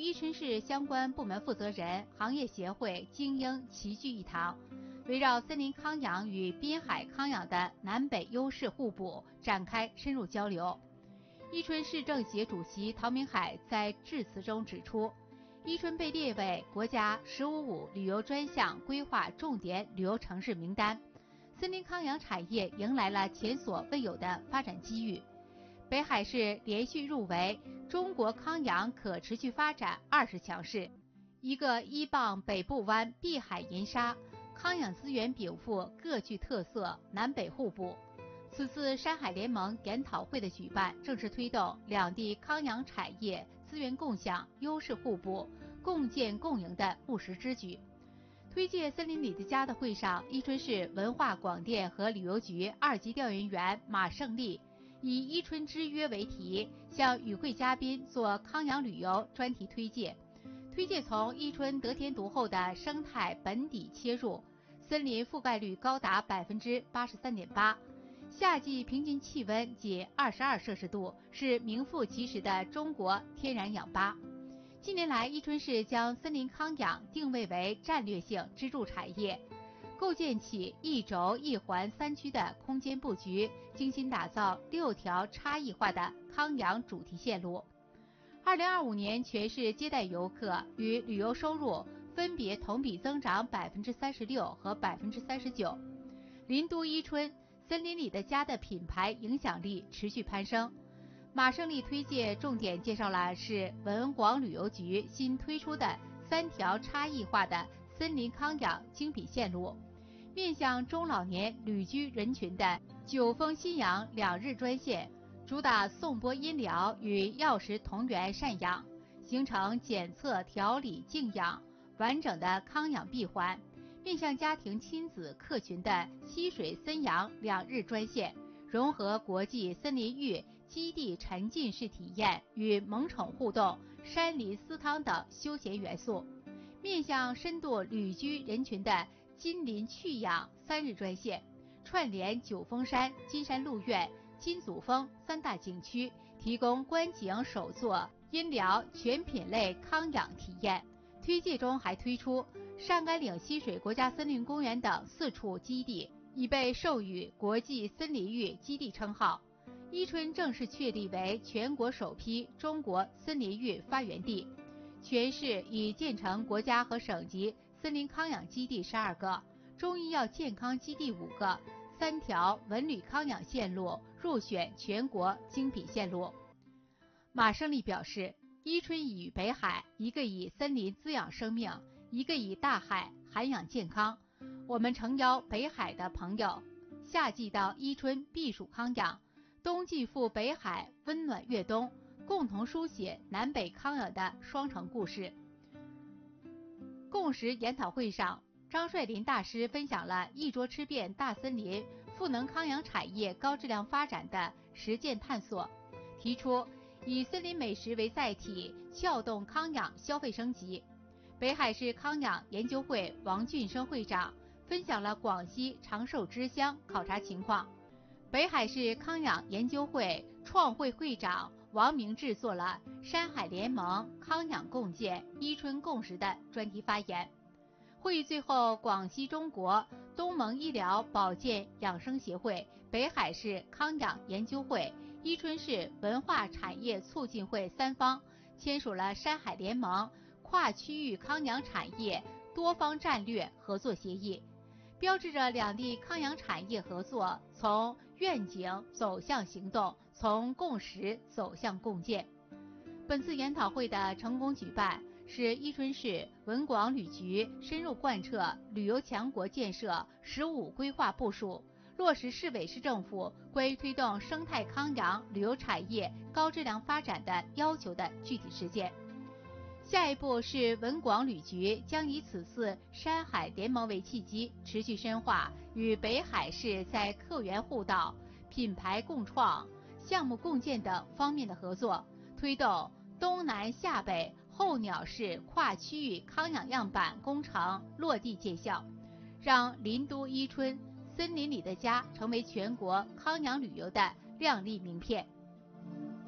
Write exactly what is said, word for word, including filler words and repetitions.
伊春市相关部门负责人、行业协会精英齐聚一堂，围绕森林康养与滨海康养的南北优势互补展开深入交流。伊春市政协主席陶明海在致辞中指出，伊春被列为国家“十五五”旅游专项规划重点旅游城市名单，森林康养产业迎来了前所未有的发展机遇。北海市连续入围中国康养可持续发展二十强市，一个依傍北部湾碧海银沙，康养资源禀赋各具特色，南北互补。此次山海联盟研讨会的举办，正是推动两地康养产业资源共享、优势互补、共建共赢的务实之举。推介森林里的家的会上，伊春市文化广电和旅游局二级调研员马胜利以伊春之约为题，向与会嘉宾做康养旅游专题推介。推介从伊春得天独厚的生态本底切入，森林覆盖率高达 百分之八十三点八， 夏季平均气温仅二十二摄氏度，是名副其实的中国天然氧吧。近年来，伊春市将森林康养定位为战略性支柱产业，构建起一轴一环三区的空间布局，精心打造六条差异化的康养主题线路。二零二五年全市接待游客与旅游收入分别同比增长 百分之三十六 和 百分之三十九。林都伊春森林里的家的品牌影响力持续攀升。马胜利推介重点介绍了是文广旅游局新推出的三条差异化的森林康养精品线路，面向中老年旅居人群的九峰新阳两日专线，主打颂钵音疗与药食同源赡养，形成检测、调理、静养完整的康养闭环；面向家庭亲子客群的溪水森阳两日专线，融合国际森林浴基地沉浸式体验与萌宠互动、山林私汤等休闲元素；面向深度旅居人群的金林趣养三日专线，串联九峰山、金山鹿苑、金祖峰三大景区，提供观景首座、音疗全品类康养体验。推介中还推出上甘岭溪水国家森林公园等四处基地，已被授予国际森林浴基地称号。伊春正式确立为全国首批中国森林浴发源地，全市已建成国家和省级森林康养基地十二个，中医药健康基地五个，三条文旅康养线路入选全国精品线路。马胜利表示，伊春与北海，一个以森林滋养生命，一个以大海涵养健康。我们诚邀北海的朋友，夏季到伊春避暑康养，冬季赴北海温暖越冬，共同书写南北康养的双城故事。共识研讨会上，张帅林大师分享了一桌吃遍大森林赋能康养产业高质量发展的实践探索，提出以森林美食为载体，撬动康养消费升级。北海市康养研究会王俊生会长分享了广西长寿之乡考察情况。北海市康养研究会创会会长王明志做了山海联盟康养共建伊春共识的专题发言。会议最后，广西中国东盟医疗保健养生协会、北海市康养研究会、伊春市文化产业促进会三方签署了山海联盟跨区域康养产业多方战略合作协议，标志着两地康养产业合作从愿景走向行动，从共识走向共建。本次研讨会的成功举办，是伊春市文广旅局深入贯彻旅游强国建设“十五”规划部署，落实市委市政府关于推动生态康养旅游产业高质量发展的要求的具体实践。下一步是文广旅局将以此次山海联盟为契机，持续深化与北海市在客源互导、品牌共创、项目共建等方面的合作，推动东南下北候鸟式跨区域康养样板工程落地见效，让林都伊春森林里的家成为全国康养旅游的亮丽名片。